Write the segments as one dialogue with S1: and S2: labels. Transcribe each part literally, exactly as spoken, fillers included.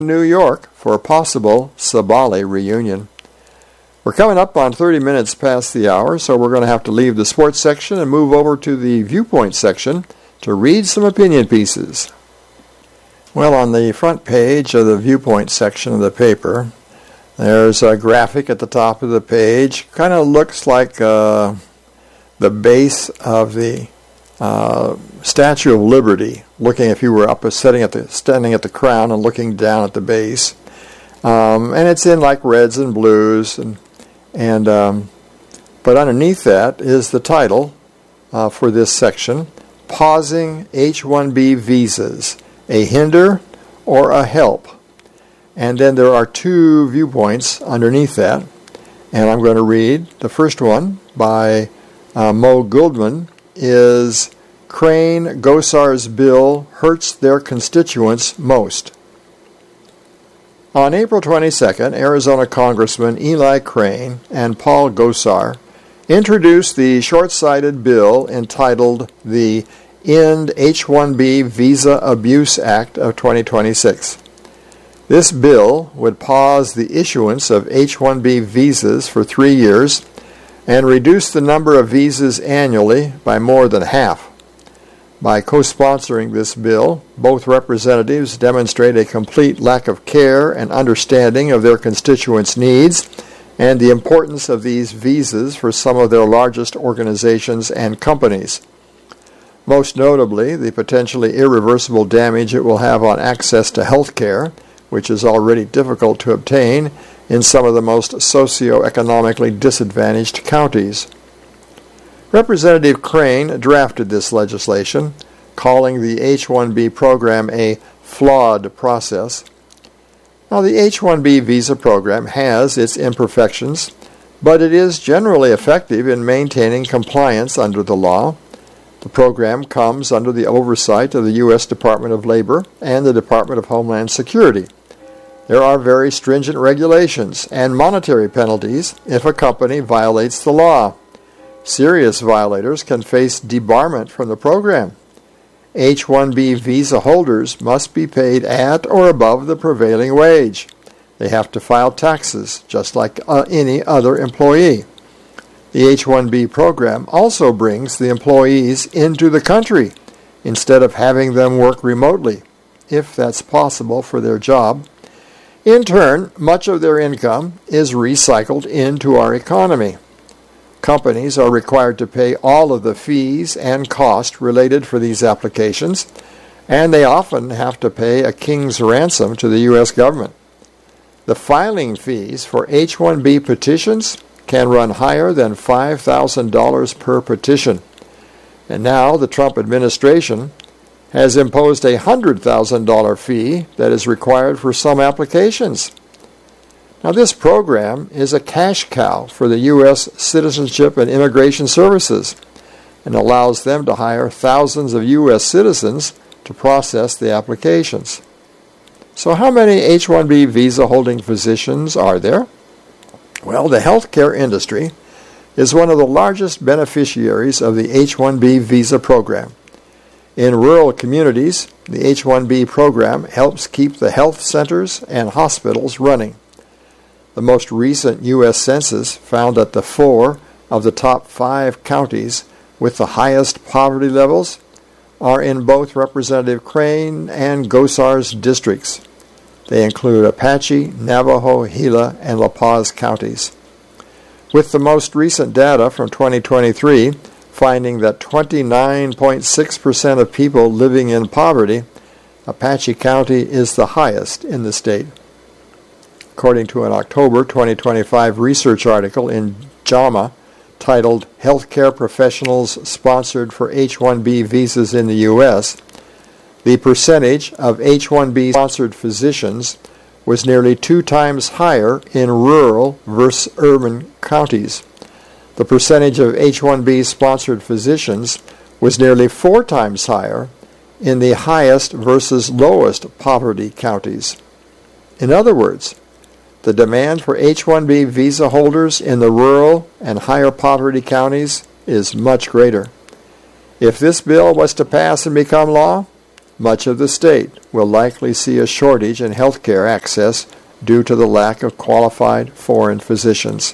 S1: New York for a possible Sabali reunion. We're coming up on thirty minutes past the hour, so we're going to have to leave the sports section and move over to the viewpoint section to read some opinion pieces. Well, on the front page of the viewpoint section of the paper, there's a graphic at the top of the page. Kind of looks like uh, the base of the uh, Statue of Liberty, looking if you were up sitting at the standing at the crown and looking down at the base. Um, and it's in like reds and blues, and and um, but underneath that is the title uh, for this section: Pausing H one B Visas, a hinder or a help. And then there are two viewpoints underneath that, and I'm going to read. The first one by uh, Mo Goldman is Crane Gosar's bill hurts their constituents most. On April twenty-second, Arizona Congressman Eli Crane and Paul Gosar introduced the short-sighted bill entitled the End H one B Visa Abuse Act of twenty twenty-six. This bill would pause the issuance of H one B visas for three years and reduce the number of visas annually by more than half. By co-sponsoring this bill, both representatives demonstrate a complete lack of care and understanding of their constituents' needs and the importance of these visas for some of their largest organizations and companies. Most notably, the potentially irreversible damage it will have on access to health care, which is already difficult to obtain in some of the most socioeconomically disadvantaged counties. Representative Crane drafted this legislation, calling the H one B program a flawed process. Now, the H one B visa program has its imperfections, but it is generally effective in maintaining compliance under the law. The program comes under the oversight of the U S Department of Labor and the Department of Homeland Security. There are very stringent regulations and monetary penalties if a company violates the law. Serious violators can face debarment from the program. H one B visa holders must be paid at or above the prevailing wage. They have to file taxes, just like uh, any other employee. The H one B program also brings the employees into the country instead of having them work remotely, if that's possible for their job. In turn, much of their income is recycled into our economy. Companies are required to pay all of the fees and costs related for these applications, and they often have to pay a king's ransom to the U S government. The filing fees for H one B petitions can run higher than five thousand dollars per petition. And now the Trump administration has imposed a one hundred thousand dollars fee that is required for some applications. Now, this program is a cash cow for the U S Citizenship and Immigration Services and allows them to hire thousands of U S citizens to process the applications. So how many H one B visa-holding physicians are there? Well, the healthcare industry is one of the largest beneficiaries of the H one B visa program. In rural communities, the H one B program helps keep the health centers and hospitals running. The most recent U S Census found that the four of the top five counties with the highest poverty levels are in both Representative Crane and Gosar's districts. They include Apache, Navajo, Gila, and La Paz counties. With the most recent data from twenty twenty-three finding that twenty-nine point six percent of people living in poverty, Apache County is the highest in the state. According to an October twenty twenty-five research article in JAMA titled Healthcare Professionals Sponsored for H one B Visas in the U S, the percentage of H one B sponsored physicians was nearly two times higher in rural versus urban counties. The percentage of H one B sponsored physicians was nearly four times higher in the highest versus lowest poverty counties. In other words, the demand for H one B visa holders in the rural and higher poverty counties is much greater. If this bill was to pass and become law, much of the state will likely see a shortage in health care access due to the lack of qualified foreign physicians.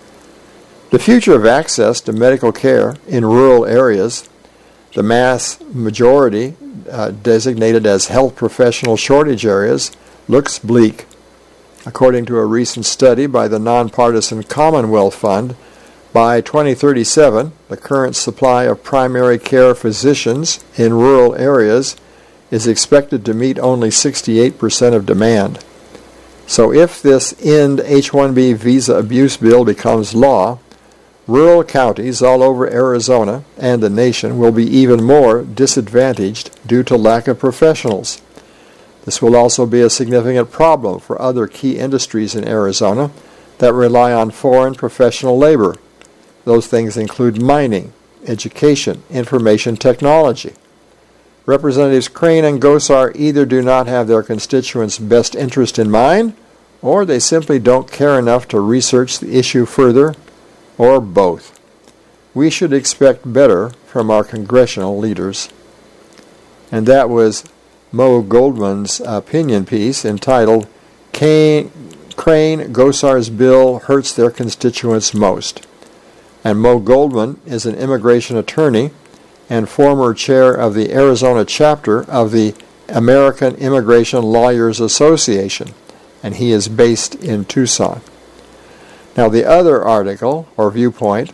S1: The future of access to medical care in rural areas, the mass majority uh, designated as health professional shortage areas, looks bleak. According to a recent study by the nonpartisan Commonwealth Fund, by twenty thirty-seven, the current supply of primary care physicians in rural areas is expected to meet only sixty-eight percent of demand. So if this End H one B visa abuse bill becomes law, rural counties all over Arizona and the nation will be even more disadvantaged due to lack of professionals. This will also be a significant problem for other key industries in Arizona that rely on foreign professional labor. Those things include mining, education, information technology. Representatives Crane and Gosar either do not have their constituents' best interest in mind, or they simply don't care enough to research the issue further, or both. We should expect better from our congressional leaders. And that was Mo Goldman's opinion piece entitled Crane Gosar's Bill Hurts Their Constituents Most. And Mo Goldman is an immigration attorney and former chair of the Arizona chapter of the American Immigration Lawyers Association, and he is based in Tucson. Now, the other article, or viewpoint,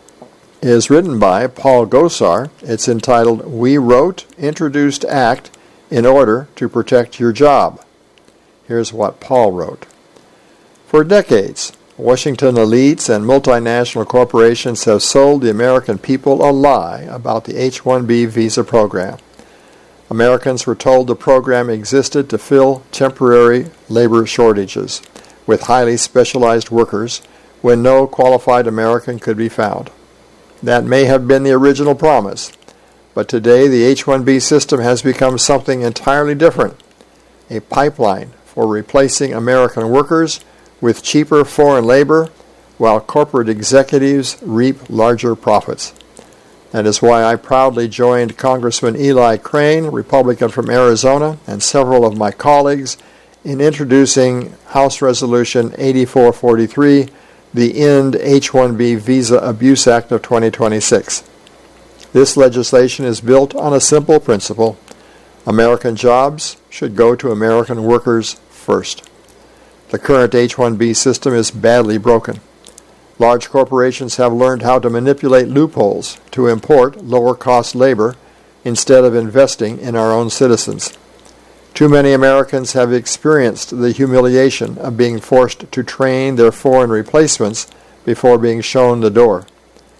S1: is written by Paul Gosar. It's entitled, We Wrote, Introduced Act in Order to Protect Your Job. Here's what Paul wrote. For decades, Washington elites and multinational corporations have sold the American people a lie about the H one B visa program. Americans were told the program existed to fill temporary labor shortages with highly specialized workers when no qualified American could be found. That may have been the original promise, but today the H one B system has become something entirely different, a pipeline for replacing American workers with cheaper foreign labor while corporate executives reap larger profits. That is why I proudly joined Congressman Eli Crane, Republican from Arizona, and several of my colleagues in introducing House Resolution eighty-four forty-three, the End H one B Visa Abuse Act of twenty twenty-six. This legislation is built on a simple principle. American jobs should go to American workers first. The current H one B system is badly broken. Large corporations have learned how to manipulate loopholes to import lower-cost labor instead of investing in our own citizens. Too many Americans have experienced the humiliation of being forced to train their foreign replacements before being shown the door.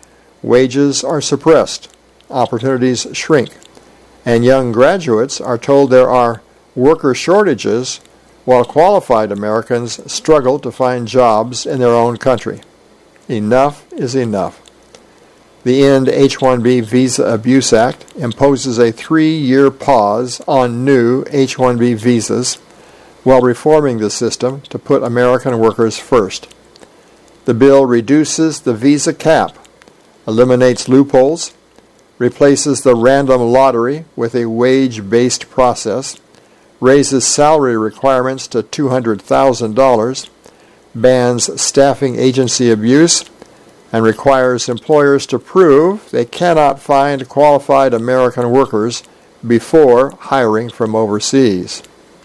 S1: Wages are suppressed, opportunities shrink, and young graduates are told there are worker shortages while qualified Americans struggle to find jobs in their own country. Enough is enough. The End H one B Visa Abuse Act imposes a three-year pause on new H one B visas while reforming the system to put American workers first. The bill reduces the visa cap, eliminates loopholes, replaces the random lottery with a wage-based process, raises salary requirements to two hundred thousand dollars, bans staffing agency abuse, and requires employers to prove they cannot find qualified American workers before hiring from overseas.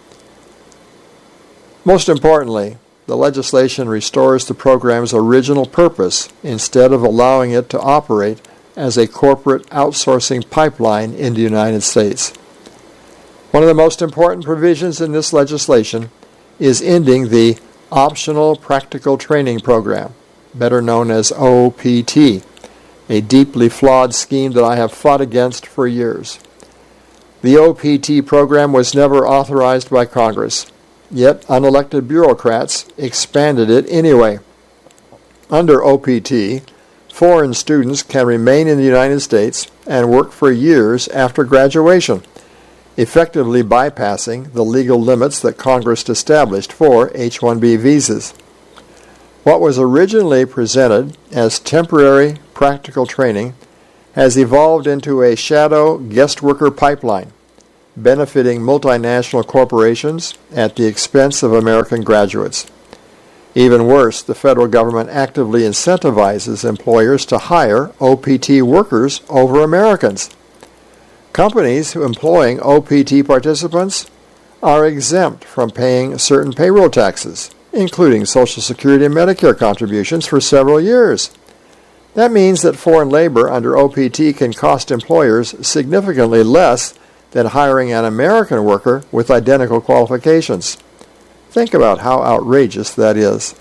S1: Most importantly, the legislation restores the program's original purpose instead of allowing it to operate as a corporate outsourcing pipeline in the United States. One of the most important provisions in this legislation is ending the Optional Practical Training Program, better known as O P T, a deeply flawed scheme that I have fought against for years. The O P T program was never authorized by Congress, yet unelected bureaucrats expanded it anyway. Under O P T, foreign students can remain in the United States and work for years after graduation, effectively bypassing the legal limits that Congress established for H one B visas. What was originally presented as temporary practical training has evolved into a shadow guest worker pipeline, benefiting multinational corporations at the expense of American graduates. Even worse, the federal government actively incentivizes employers to hire O P T workers over Americans. Companies employing O P T participants are exempt from paying certain payroll taxes, including Social Security and Medicare contributions for several years. That means that foreign labor under O P T can cost employers significantly less than hiring an American worker with identical qualifications. Think about how outrageous that is.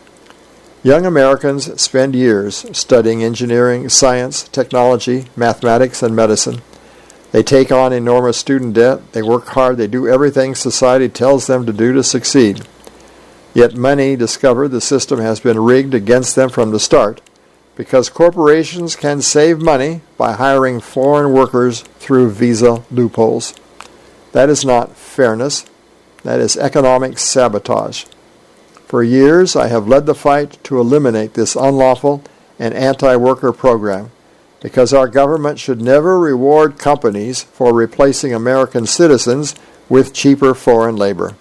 S1: Young Americans spend years studying engineering, science, technology, mathematics, and medicine. They take on enormous student debt, they work hard, they do everything society tells them to do to succeed. Yet many discover the system has been rigged against them from the start because corporations can save money by hiring foreign workers through visa loopholes. That is not fairness. That is economic sabotage. For years, I have led the fight to eliminate this unlawful and anti-worker program because our government should never reward companies for replacing American citizens with cheaper foreign labor.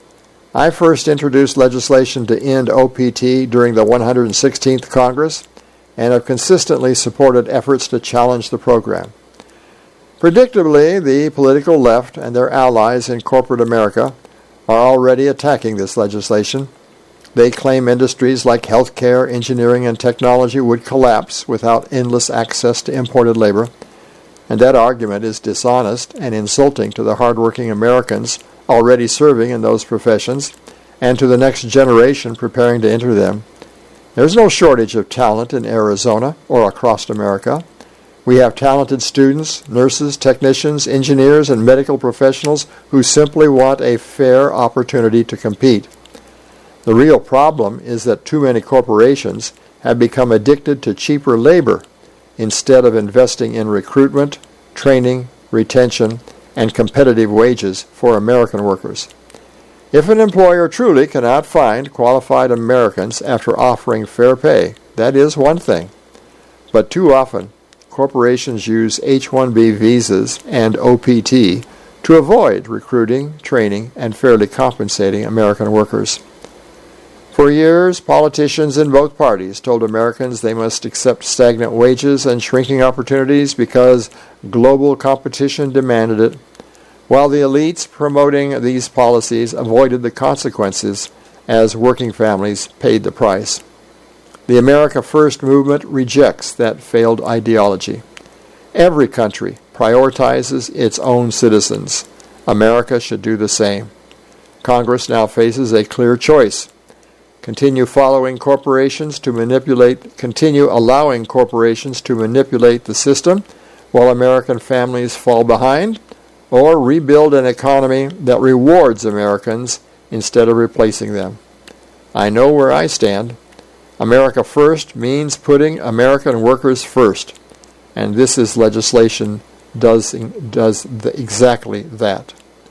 S1: I first introduced legislation to end O P T during the one hundred sixteenth Congress and have consistently supported efforts to challenge the program. Predictably, the political left and their allies in corporate America are already attacking this legislation. They claim industries like healthcare, engineering, and technology would collapse without endless access to imported labor, and that argument is dishonest and insulting to the hardworking Americans already serving in those professions and to the next generation preparing to enter them. There's no shortage of talent in Arizona or across America. We have talented students, nurses, technicians, engineers, and medical professionals who simply want a fair opportunity to compete. The real problem is that too many corporations have become addicted to cheaper labor instead of investing in recruitment, training, retention, and competitive wages for American workers. If an employer truly cannot find qualified Americans after offering fair pay, that is one thing. But too often, corporations use H one B visas and O P T to avoid recruiting, training, and fairly compensating American workers. For years, politicians in both parties told Americans they must accept stagnant wages and shrinking opportunities because global competition demanded it, while the elites promoting these policies avoided the consequences as working families paid the price. The America First movement rejects that failed ideology. Every country prioritizes its own citizens. America should do the same. Congress now faces a clear choice. Continue following corporations to manipulate, continue allowing corporations to manipulate the system while American families fall behind, or rebuild an economy that rewards Americans instead of replacing them. I know where I stand. America First means putting American workers first, and this is legislation does does the, exactly that.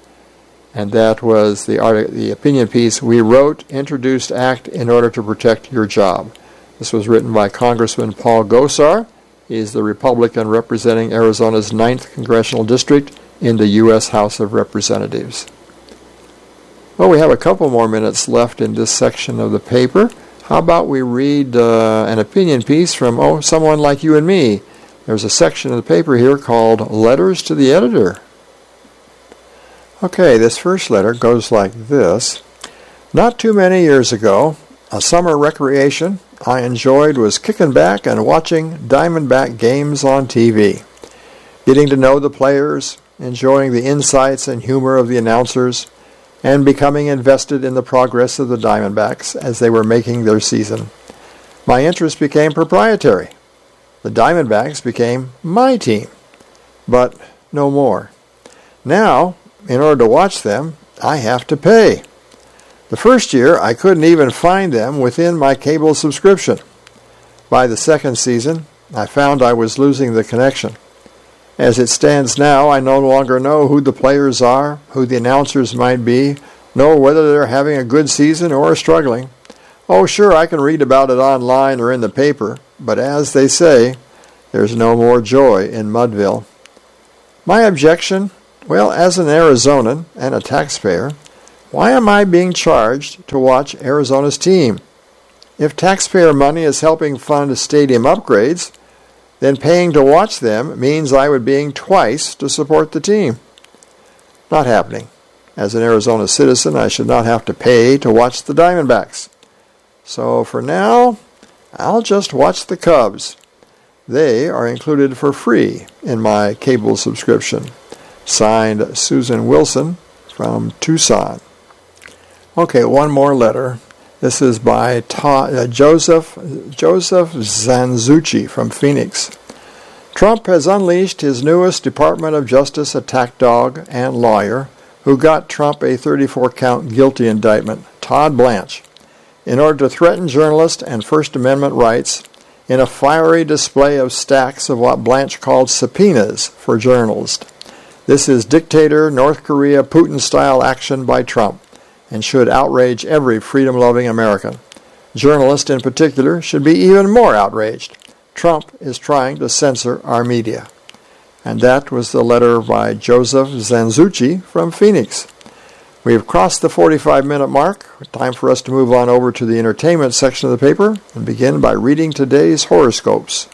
S1: And that was the art, the opinion piece we wrote, introduced act in order to protect your job. This was written by Congressman Paul Gosar. He is the Republican representing Arizona's ninth Congressional District in the U S House of Representatives. Well, we have a couple more minutes left in this section of the paper. How about we read uh, an opinion piece from oh someone like you and me? There's a section of the paper here called Letters to the Editor. Okay, this first letter goes like this. Not too many years ago, a summer recreation I enjoyed was kicking back and watching Diamondback games on T V. Getting to know the players, enjoying the insights and humor of the announcers, and becoming invested in the progress of the Diamondbacks as they were making their season. My interest became proprietary. The Diamondbacks became my team, but no more. Now, in order to watch them, I have to pay. The first year, I couldn't even find them within my cable subscription. By the second season, I found I was losing the connection. As it stands now, I no longer know who the players are, who the announcers might be, nor whether they're having a good season or struggling. Oh, sure, I can read about it online or in the paper, but as they say, there's no more joy in Mudville. My objection? Well, as an Arizonan and a taxpayer, why am I being charged to watch Arizona's team? If taxpayer money is helping fund stadium upgrades, then paying to watch them means I would be paying twice to support the team. Not happening. As an Arizona citizen, I should not have to pay to watch the Diamondbacks. So for now, I'll just watch the Cubs. They are included for free in my cable subscription. Signed, Susan Wilson from Tucson. Okay, one more letter. This is by Ta- uh, Joseph Joseph Zanzucci from Phoenix. Trump has unleashed his newest Department of Justice attack dog and lawyer, who got Trump a thirty-four count guilty indictment, Todd Blanche, in order to threaten journalists and First Amendment rights in a fiery display of stacks of what Blanche called subpoenas for journalists. This is dictator North Korea Putin-style action by Trump and should outrage every freedom-loving American. Journalists in particular should be even more outraged. Trump is trying to censor our media. And that was the letter by Joseph Zanzucci from Phoenix. We have crossed the forty-five minute mark. Time for us to move on over to the entertainment section of the paper and begin by reading today's horoscopes.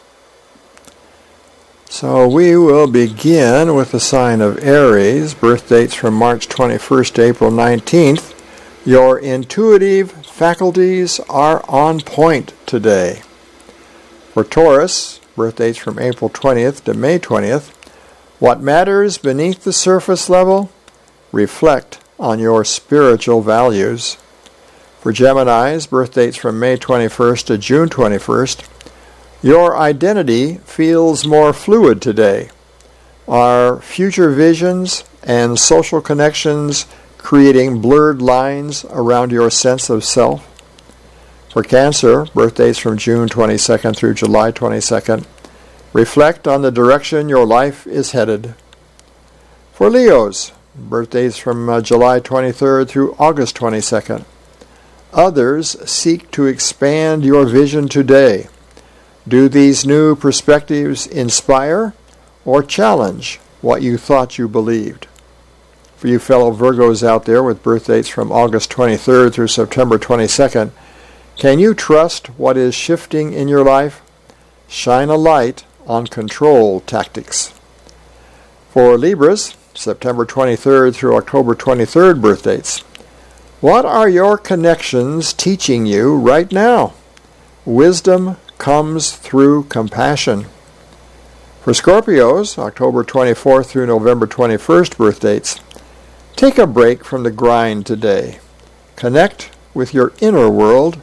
S1: So we will begin with the sign of Aries, birth dates from March twenty-first to April nineteenth. Your intuitive faculties are on point today. For Taurus, birth dates from April twentieth to May twentieth, what matters beneath the surface level? Reflect on your spiritual values. For Geminis, birth dates from May twenty-first to June twenty-first, your identity feels more fluid today. Are future visions and social connections creating blurred lines around your sense of self? For Cancer, birthdays from June twenty-second through July twenty-second, reflect on the direction your life is headed. For Leos, birthdays from uh, July twenty-third through August twenty-second, others seek to expand your vision today. Do these new perspectives inspire or challenge what you thought you believed? For you fellow Virgos out there with birthdates from August twenty-third through September twenty-second, can you trust what is shifting in your life? Shine a light on control tactics. For Libras, September twenty-third through October twenty-third birthdates, what are your connections teaching you right now? Wisdom comes through compassion. For Scorpios, October twenty-fourth through November twenty-first birthdates, take a break from the grind today. Connect with your inner world.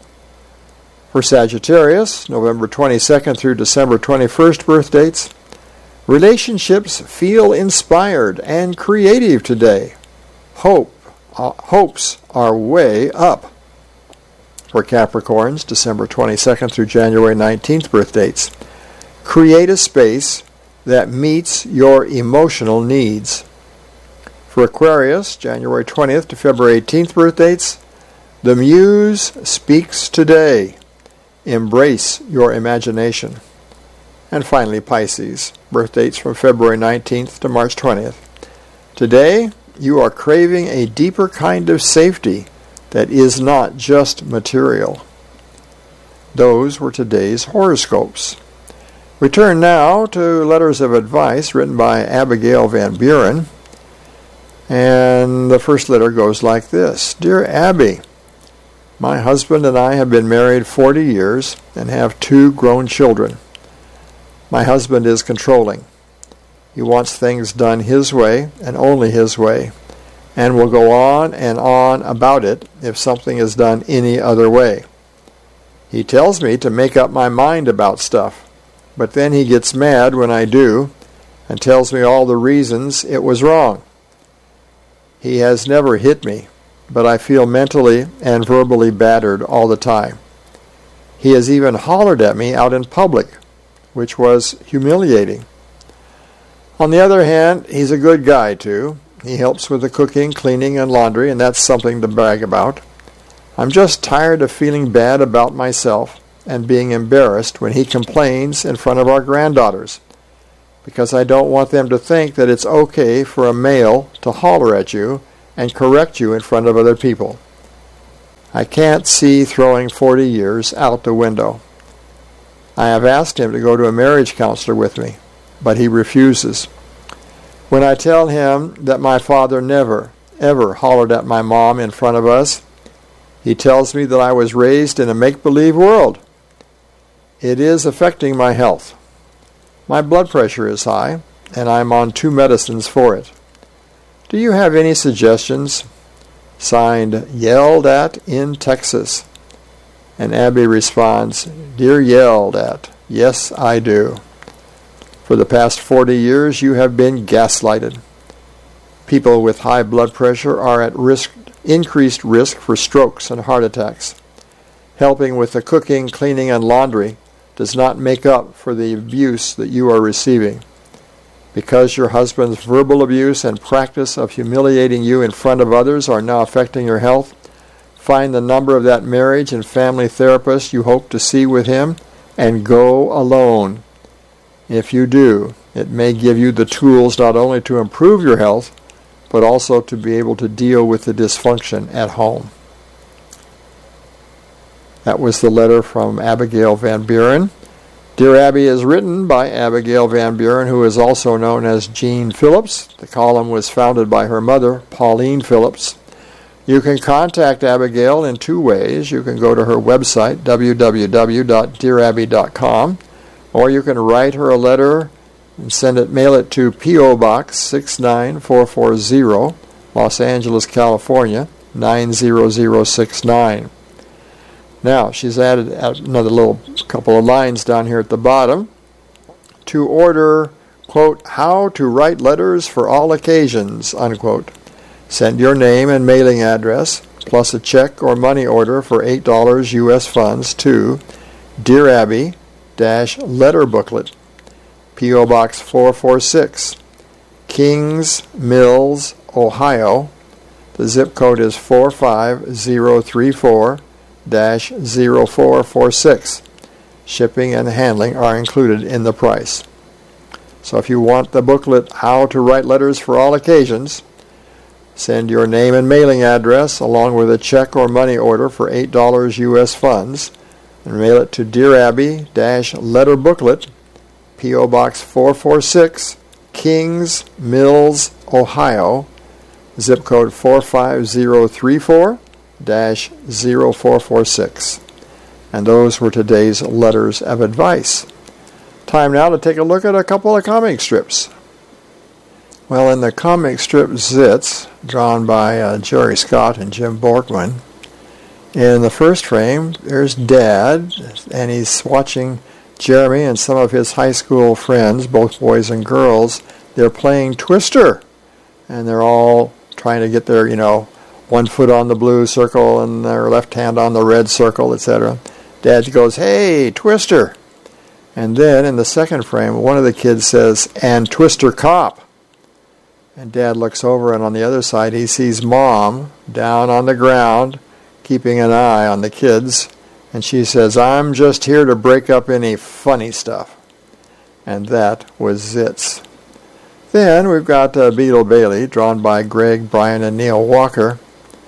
S1: For Sagittarius, November twenty-second through December twenty-first birthdates, relationships feel inspired and creative today. Hope, uh, hopes are way up. For Capricorns, December twenty-second through January nineteenth birthdates, create a space that meets your emotional needs. For Aquarius, January twentieth to February eighteenth birthdates, the Muse speaks today. Embrace your imagination. And finally, Pisces, birthdates from February nineteenth to March twentieth. Today, you are craving a deeper kind of safety that is not just material. Those were today's horoscopes. We turn now to letters of advice written by Abigail Van Buren. And the first letter goes like this. Dear Abby, my husband and I have been married forty years and have two grown children. My husband is controlling. He wants things done his way and only his way, and will go on and on about it if something is done any other way. He tells me to make up my mind about stuff, but then he gets mad when I do and tells me all the reasons it was wrong. He has never hit me, but I feel mentally and verbally battered all the time. He has even hollered at me out in public, which was humiliating. On the other hand, he's a good guy, too. He helps with the cooking, cleaning, and laundry, and that's something to brag about. I'm just tired of feeling bad about myself and being embarrassed when he complains in front of our granddaughters. because I don't want them to think that it's okay for a male to holler at you and correct you in front of other people. I can't see throwing forty years out the window. I have asked him to go to a marriage counselor with me, but he refuses. When I tell him that my father never, ever hollered at my mom in front of us, he tells me that I was raised in a make-believe world. It is affecting my health. My blood pressure is high, and I'm on two medicines for it. Do you have any suggestions? Signed, Yelled At in Texas. And Abby responds, Dear Yelled At, yes, I do. For the past forty years, you have been gaslighted. People with high blood pressure are at risk, increased risk for strokes and heart attacks. Helping with the cooking, cleaning, and laundry does not make up for the abuse that you are receiving. Because your husband's verbal abuse and practice of humiliating you in front of others are now affecting your health, find the number of that marriage and family therapist you hope to see with him and go alone. If you do, it may give you the tools not only to improve your health, but also to be able to deal with the dysfunction at home. That was the letter from Abigail Van Buren. Dear Abby is written by Abigail Van Buren, who is also known as Jean Phillips. The column was founded by her mother, Pauline Phillips. You can contact Abigail in two ways. You can go to her website, w w w dot dear abby dot com, or you can write her a letter and send it, mail it to P O Box six nine four four zero, Los Angeles, California, nine zero zero six nine. Now, she's added another little couple of lines down here at the bottom. To order, quote, how to write letters for all occasions, unquote. Send your name and mailing address, plus a check or money order for eight dollars U S funds to Dear Abby dash letter booklet, P O Box four four six, Kings Mills, Ohio. The zip code is four five zero three four dash zero four four six. Shipping and handling are included in the price. So if you want the booklet, How to Write Letters for All Occasions, send your name and mailing address along with a check or money order for eight dollars U S funds and mail it to Dear Abby dash letter booklet, P O Box four four six, Kings Mills, Ohio, zip code four five zero three four dash zero four four six. And those were today's letters of advice. Time now to take a look at a couple of comic strips. Well, in the comic strip Zits, drawn by uh, Jerry Scott and Jim Borkman, in the first frame, there's Dad, and he's watching Jeremy and some of his high school friends, both boys and girls. They're playing Twister, and they're all trying to get their, you know, one foot on the blue circle and their left hand on the red circle, et cetera. Dad goes, hey, Twister. And then in the second frame, one of the kids says, and Twister Cop. And Dad looks over, and on the other side, he sees Mom down on the ground, keeping an eye on the kids. And she says, I'm just here to break up any funny stuff. And that was Zits. Then we've got uh, Beetle Bailey, drawn by Greg, Brian, and Neil Walker.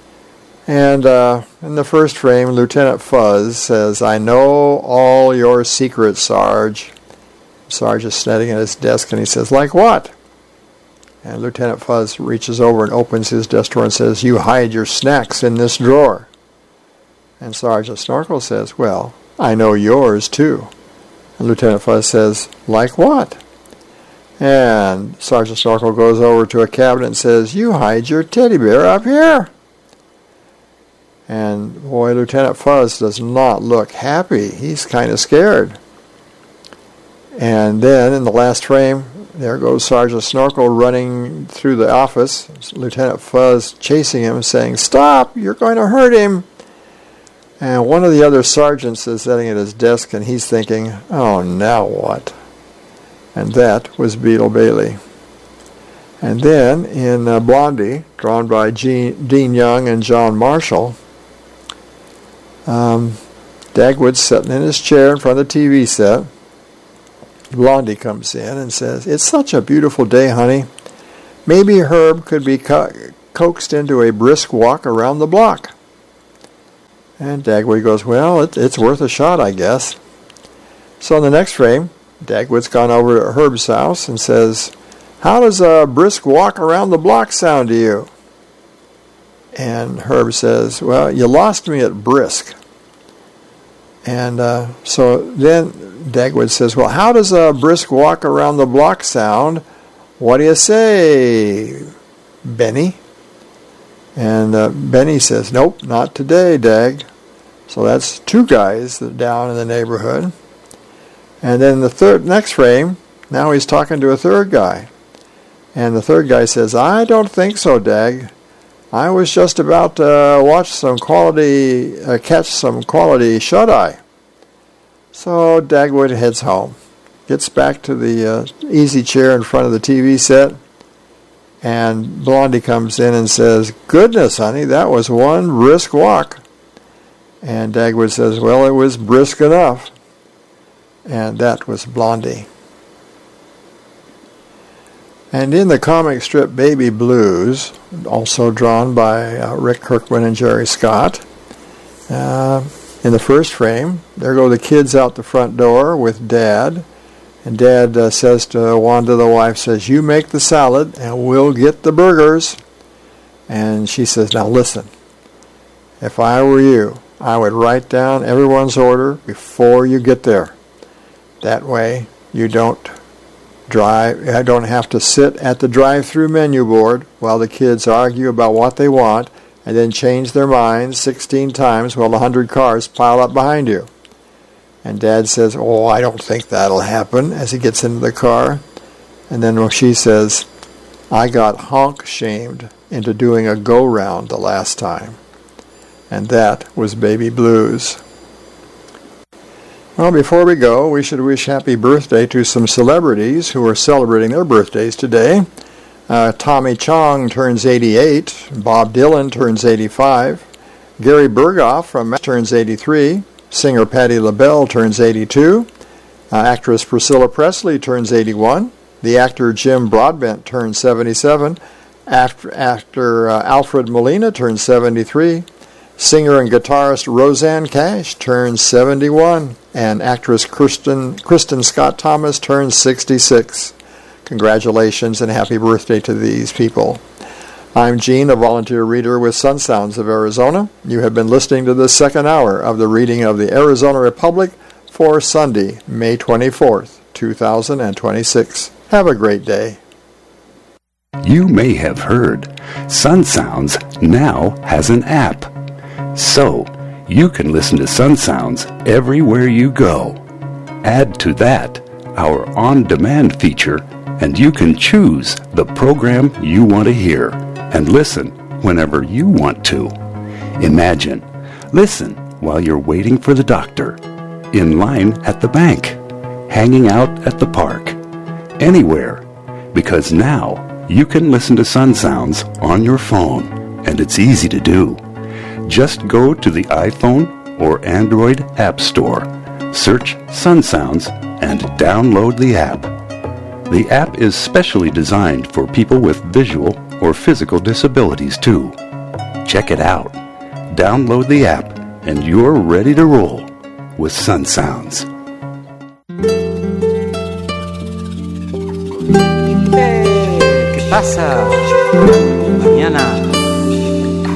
S1: And uh, in the first frame, Lieutenant Fuzz says, I know all your secrets, Sarge. Sarge is sitting at his desk, and he says, like what? And Lieutenant Fuzz reaches over and opens his desk drawer and says, you hide your snacks in this drawer. And Sergeant Snorkel says, well, I know yours, too. And Lieutenant Fuzz says, like what? And Sergeant Snorkel goes over to a cabinet and says, you hide your teddy bear up here. And boy, Lieutenant Fuzz does not look happy. He's kind of scared. And then in the last frame, there goes Sergeant Snorkel running through the office. Lieutenant Fuzz chasing him, saying, stop, you're going to hurt him. And one of the other sergeants is sitting at his desk, and he's thinking, oh, now what? And that was Beetle Bailey. And then in uh, Blondie, drawn by Gene, Dean Young and John Marshall, um, Dagwood's sitting in his chair in front of the T V set, Blondie comes in and says, "It's such a beautiful day, honey. Maybe Herb could be co- coaxed into a brisk walk around the block." And Dagwood goes, "Well, it, it's worth a shot, I guess." So in the next frame, Dagwood's gone over to Herb's house and says, "How does a brisk walk around the block sound to you?" And Herb says, "Well, you lost me at brisk." And uh, so then Dagwood says, "Well, how does a brisk walk around the block sound? What do you say, Benny?" And uh, Benny says, "Nope, not today, Dag." So that's two guys that are down in the neighborhood. And then the third next frame, now he's talking to a third guy. And the third guy says, "I don't think so, Dag. I was just about to uh, watch some quality, uh, catch some quality shut-eye." So Dagwood heads home, gets back to the uh, easy chair in front of the T V set, and Blondie comes in and says, "Goodness, honey, that was one brisk walk." And Dagwood says, "Well, it was brisk enough." And that was Blondie. And in the comic strip Baby Blues, also drawn by uh, Rick Kirkman and Jerry Scott, uh, in the first frame, there go the kids out the front door with Dad. And Dad uh, says to Wanda, the wife, says, "You make the salad and we'll get the burgers." And she says, "Now listen, if I were you, I would write down everyone's order before you get there. That way you don't drive. I don't have to sit at the drive-through menu board while the kids argue about what they want and then change their minds sixteen times while a hundred cars pile up behind you." And Dad says, "Oh, I don't think that'll happen," as he gets into the car. And then she says, "I got honk-shamed into doing a go-round the last time." And that was Baby Blues. Well, before we go, we should wish happy birthday to some celebrities who are celebrating their birthdays today. Uh, Tommy Chong turns eighty-eight. Bob Dylan turns eighty-five. Gary Berghoff from turns eighty-three. Singer Patti LaBelle turns eighty-two. Uh, actress Priscilla Presley turns eighty-one. The actor Jim Broadbent turns seventy-seven. Actor, actor uh, Alfred Molina turns seventy-three. Singer and guitarist Roseanne Cash turns seventy-one. And actress Kristen, Kristen Scott Thomas turns sixty-six. Congratulations and happy birthday to these people. I'm Gene, a volunteer reader with Sun Sounds of Arizona. You have been listening to the second hour of the reading of the Arizona Republic for Sunday, May twenty-fourth, two thousand twenty-six. Have a great day.
S2: You may have heard Sun Sounds now has an app. So, you can listen to Sun Sounds everywhere you go. Add to that our on-demand feature, and you can choose the program you want to hear and listen whenever you want to. Imagine, listen while you're waiting for the doctor, in line at the bank, hanging out at the park, anywhere, because now you can listen to Sun Sounds on your phone, and it's easy to do. Just go to the iPhone or Android App Store, search Sun Sounds, and download the app. The app is specially designed for people with visual or physical disabilities too. Check it out. Download the app, and you're ready to roll with Sun Sounds.
S3: Hey, ¿qué pasa? Mañana